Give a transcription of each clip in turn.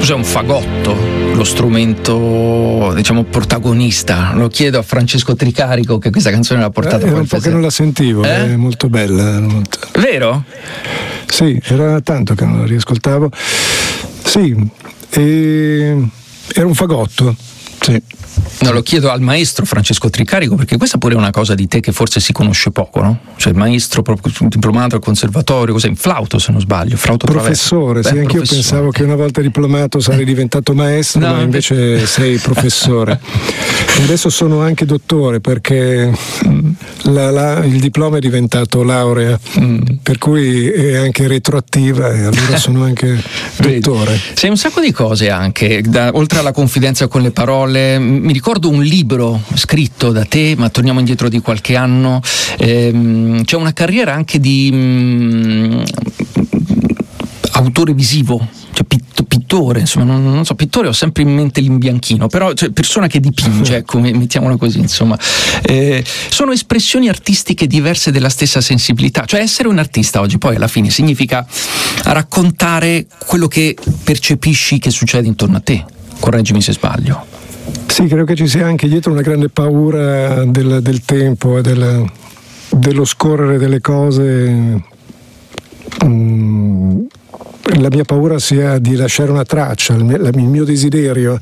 Cos'è un fagotto? Lo strumento, diciamo, protagonista. Lo chiedo a Francesco Tricarico, che questa canzone l'ha portata era un po' che non la sentivo, è molto bella. Vero? Sì, era tanto che non la riascoltavo. Sì, era un fagotto. Sì. No, lo chiedo al maestro Francesco Tricarico, perché questa pure è una cosa di te che forse si conosce poco, no? Cioè il maestro, proprio diplomato al conservatorio, cos'è? In flauto, se non sbaglio, flauto professore. Sì, anch'io pensavo che una volta diplomato sarei diventato maestro, no, ma invece sei professore. E adesso sono anche dottore, perché il diploma è diventato laurea, per cui è anche retroattiva, e allora sono anche dottore. Sei un sacco di cose anche, oltre alla confidenza con le parole. Mi ricordo un libro scritto da te, ma torniamo indietro di qualche anno. C'è una carriera anche di autore visivo, cioè pittore, insomma, non so, pittore ho sempre in mente l'imbianchino, però cioè, persona che dipinge, ecco, mettiamola così, insomma. Sono espressioni artistiche diverse della stessa sensibilità, cioè essere un artista oggi poi alla fine significa raccontare quello che percepisci che succede intorno a te. Correggimi se sbaglio. Sì, credo che ci sia anche dietro una grande paura del tempo e dello scorrere delle cose. La mia paura sia di lasciare una traccia, il mio desiderio.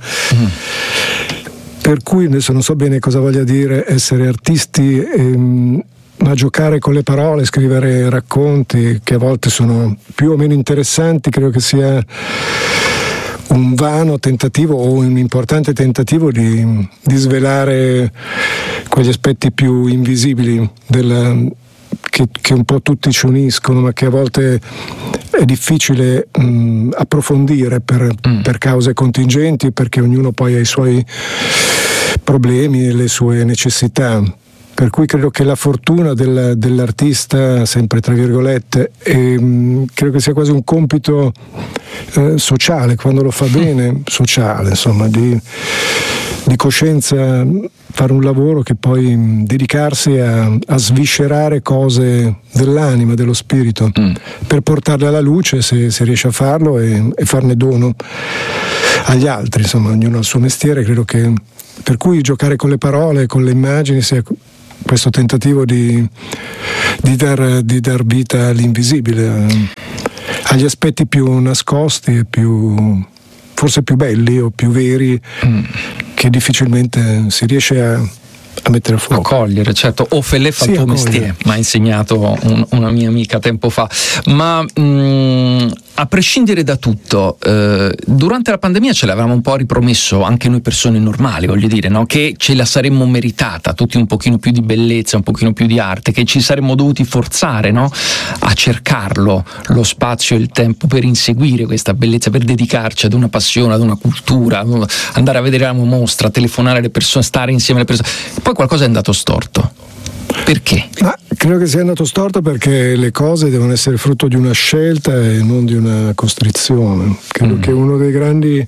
Per cui adesso non so bene cosa voglia dire essere artisti, ma giocare con le parole, scrivere racconti che a volte sono più o meno interessanti, credo che sia un vano tentativo o un importante tentativo di svelare quegli aspetti più invisibili che un po' tutti ci uniscono, ma che a volte è difficile approfondire per cause contingenti, perché ognuno poi ha i suoi problemi e le sue necessità. Per cui credo che la fortuna dell'artista, sempre tra virgolette, credo che sia quasi un compito sociale, quando lo fa bene, sociale, insomma, di coscienza, fare un lavoro che poi dedicarsi a sviscerare cose dell'anima, dello spirito, per portarle alla luce, se riesce a farlo, e farne dono agli altri. Insomma, ognuno ha il suo mestiere, credo che per cui giocare con le parole, con le immagini, sia questo tentativo di dar vita all'invisibile, agli aspetti più nascosti e forse più belli o più veri, che difficilmente si riesce a mettere a fuoco. A cogliere, certo. Ophélie fa il tuo mestiere, mi ha insegnato una mia amica tempo fa. Ma a prescindere da tutto, durante la pandemia ce l'avevamo un po' ripromesso anche noi persone normali, voglio dire, no? Che ce la saremmo meritata, tutti un pochino più di bellezza, un pochino più di arte, che ci saremmo dovuti forzare, no? A cercarlo, lo spazio e il tempo per inseguire questa bellezza, per dedicarci ad una passione, ad una cultura, andare a vedere la mostra, telefonare alle persone, stare insieme alle persone. Poi qualcosa è andato storto. Perché? Ma credo che sia andato storto perché le cose devono essere frutto di una scelta e non di una costrizione. Credo che uno dei grandi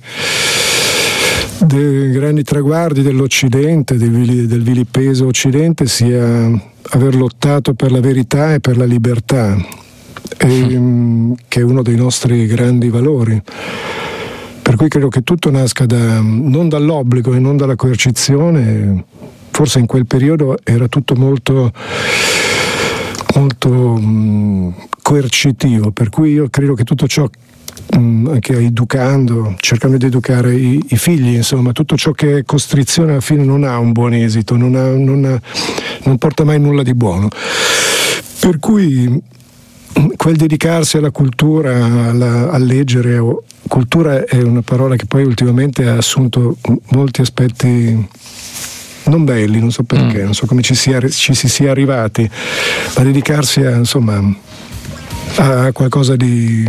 traguardi dell'Occidente, del vilipeso Occidente, sia aver lottato per la verità e per la libertà, che è uno dei nostri grandi valori. Per cui credo che tutto nasca non dall'obbligo e non dalla coercizione. Forse in quel periodo era tutto molto coercitivo, per cui io credo che tutto ciò, anche cercando di educare i figli, insomma, tutto ciò che è costrizione alla fine non ha un buon esito, non porta mai nulla di buono. Per cui quel dedicarsi alla cultura, a leggere, cultura è una parola che poi ultimamente ha assunto molti aspetti non belli, non so perché, non so come ci si sia arrivati, ma dedicarsi a qualcosa di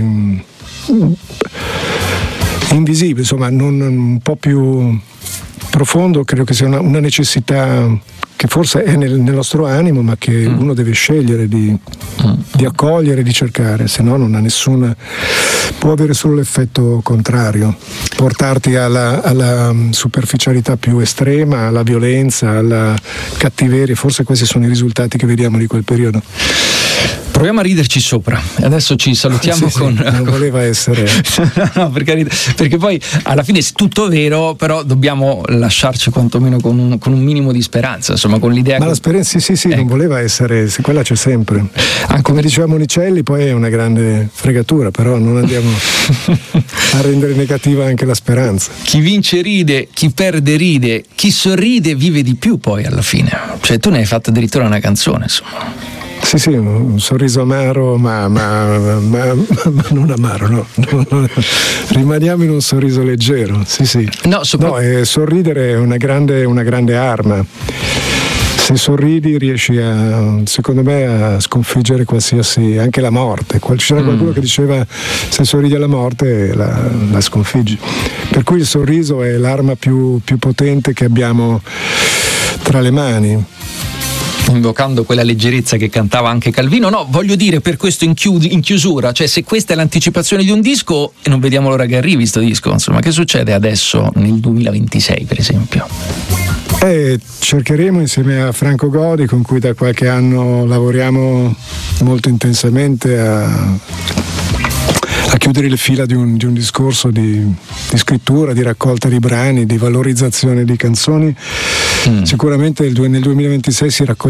invisibile, insomma, un po' più profondo, credo che sia una necessità che forse è nel nostro animo, ma che uno deve scegliere di accogliere, di cercare, se no non ha nessuna, può avere solo l'effetto contrario, portarti alla superficialità più estrema, alla violenza, alla cattiveria. Forse questi sono i risultati che vediamo di quel periodo. Proviamo a riderci sopra. Adesso ci salutiamo con. Non voleva essere. No, perché poi alla fine è tutto vero, però dobbiamo lasciarci quantomeno con un minimo di speranza, insomma, con l'idea. Ma la speranza, sì, ecco. Non voleva essere, quella c'è sempre. Come diceva Monicelli, poi è una grande fregatura, però non andiamo a rendere negativa anche la speranza. Chi vince ride, chi perde ride, chi sorride vive di più poi alla fine. Cioè tu ne hai fatto addirittura una canzone, insomma. Sì, un sorriso amaro, ma non amaro, no. Rimaniamo in un sorriso leggero, sì. No, sorridere è una grande arma. Se sorridi riesci secondo me a sconfiggere qualsiasi, anche la morte. C'era qualcuno che diceva se sorridi alla morte la sconfiggi. Per cui il sorriso è l'arma più potente che abbiamo tra le mani. Invocando quella leggerezza che cantava anche Calvino. No, voglio dire, per questo in chiusura, cioè se questa è l'anticipazione di un disco e non vediamo l'ora che arrivi sto disco, insomma, che succede adesso nel 2026 per esempio? Cercheremo insieme a Franco Godi, con cui da qualche anno lavoriamo molto intensamente, a chiudere le fila di un discorso di scrittura, di raccolta di brani, di valorizzazione di canzoni. Sicuramente nel 2026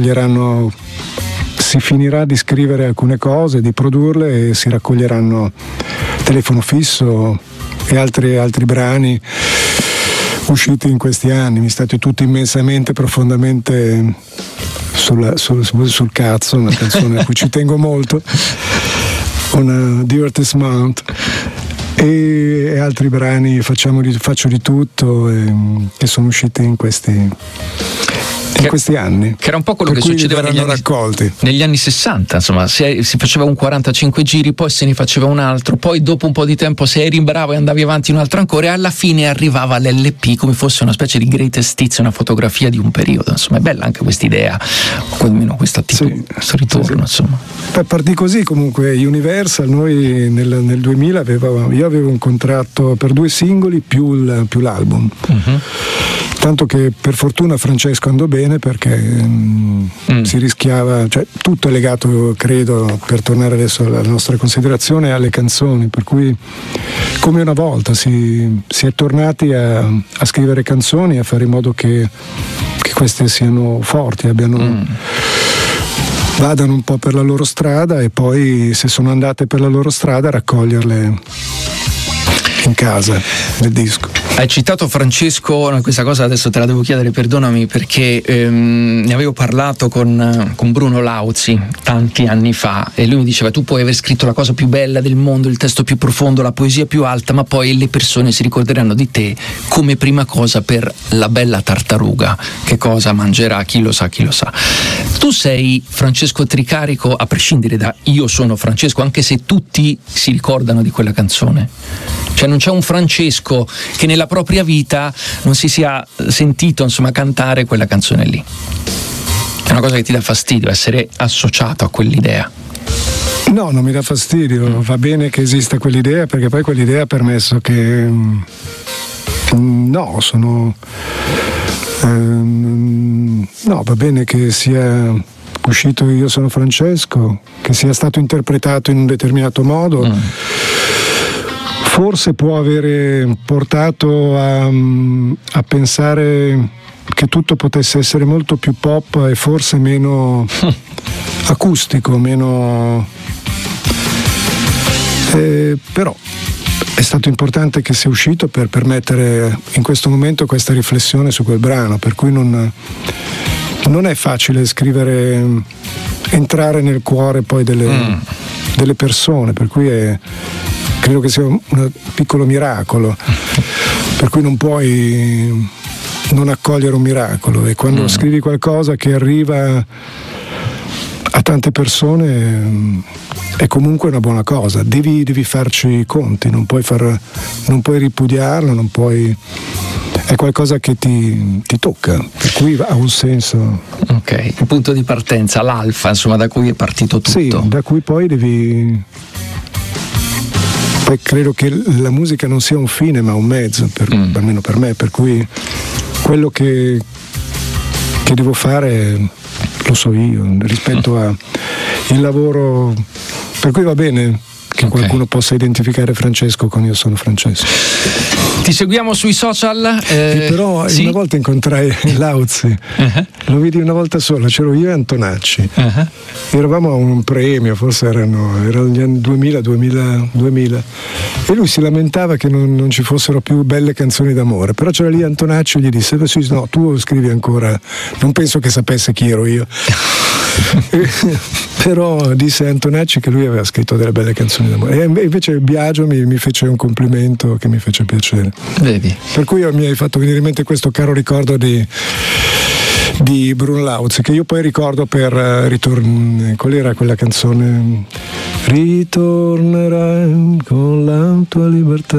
si finirà di scrivere alcune cose, di produrle, e si raccoglieranno Telefono Fisso e altri brani usciti in questi anni. Mi state tutti immensamente, profondamente sul cazzo, una canzone a cui ci tengo molto, una Dirty Mount, e altri brani faccio di tutto, che sono usciti in questi anni, che era un po' quello che succedeva negli anni 60, insomma, si faceva un 45 giri, poi se ne faceva un altro, poi dopo un po' di tempo se eri bravo e andavi avanti un altro ancora, e alla fine arrivava l'LP come fosse una specie di greatest hits, una fotografia di un periodo. Insomma, è bella anche questa idea, o almeno questa attitudine, questo ritorno, insomma. Partì così. Comunque Universal, noi nel 2000 io avevo un contratto per 2 singoli più l'album. Tanto che per fortuna Francesco andò bene, perché si rischiava, cioè tutto è legato, credo, per tornare adesso alla nostra considerazione, alle canzoni, per cui come una volta si è tornati a scrivere canzoni, a fare in modo che queste siano forti, vadano un po' per la loro strada, e poi se sono andate per la loro strada raccoglierle in casa nel disco. Hai citato Francesco, questa cosa adesso te la devo chiedere, perdonami, perché ne avevo parlato con Bruno Lauzi tanti anni fa, e lui mi diceva: tu puoi aver scritto la cosa più bella del mondo, il testo più profondo, la poesia più alta, ma poi le persone si ricorderanno di te come prima cosa per la bella tartaruga. Che cosa mangerà? Chi lo sa, chi lo sa. Tu sei Francesco Tricarico, a prescindere da Io sono Francesco, anche se tutti si ricordano di quella canzone. Cioè non c'è un Francesco che nella propria vita non si sia sentito, insomma, cantare quella canzone lì. È una cosa che ti dà fastidio essere associato a quell'idea? No, non mi dà fastidio, va bene che esista quell'idea, perché poi quell'idea ha permesso che va bene che sia uscito Io sono Francesco, che sia stato interpretato in un determinato modo. Forse può avere portato a pensare che tutto potesse essere molto più pop e forse meno acustico, meno. Però è stato importante che sia uscito per permettere in questo momento questa riflessione su quel brano, per cui non è facile scrivere, entrare nel cuore poi delle persone, per cui credo che sia un piccolo miracolo, per cui non puoi non accogliere un miracolo, e quando scrivi qualcosa che arriva a tante persone è comunque una buona cosa. Devi farci i conti, non puoi ripudiarlo, è qualcosa che ti tocca, per cui ha un senso. Ok, il punto di partenza, l'alfa, insomma, da cui è partito tutto. Sì, da cui poi poi credo che la musica non sia un fine ma un mezzo, almeno per me, per cui quello che devo fare lo so io, rispetto a il lavoro, per cui va bene che qualcuno possa identificare Francesco con Io sono Francesco. Ti seguiamo sui social. Però sì? Una volta incontrai Lauzi, lo vidi una volta sola, c'ero io e Antonacci, eravamo a un premio, forse erano gli anni 2000, e lui si lamentava che non ci fossero più belle canzoni d'amore, però c'era lì Antonacci e gli disse: no, tu scrivi ancora. Non penso che sapesse chi ero io. Però disse Antonacci che lui aveva scritto delle belle canzoni d'amore, e invece Biagio mi fece un complimento che mi fece piacere. Vedi. Per cui mi hai fatto venire in mente questo caro ricordo di Bruno Lauzi, che io poi ricordo per qual era quella canzone? Ritornerai con la tua libertà.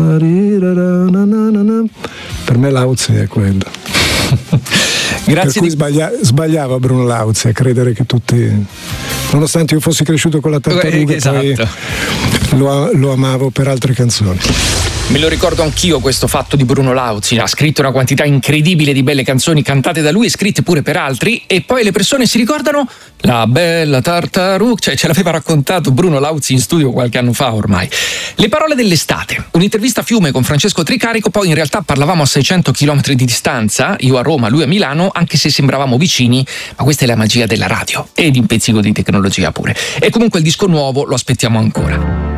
Per me Lauzi è quello. Grazie. Per cui sbagliava Bruno Lauzi a credere che tutti, nonostante io fossi cresciuto con la tartaruga, esatto, poi lo amavo per altre canzoni. Me lo ricordo anch'io questo fatto di Bruno Lauzi, ha scritto una quantità incredibile di belle canzoni cantate da lui e scritte pure per altri, e poi le persone si ricordano la bella tartaruga, cioè ce l'aveva raccontato Bruno Lauzi in studio qualche anno fa ormai. Le parole dell'estate, un'intervista a Fiume con Francesco Tricarico, poi in realtà parlavamo a 600 km di distanza, io a Roma, lui a Milano, anche se sembravamo vicini, ma questa è la magia della radio e di un pizzico di tecnologia pure. E comunque il disco nuovo lo aspettiamo ancora.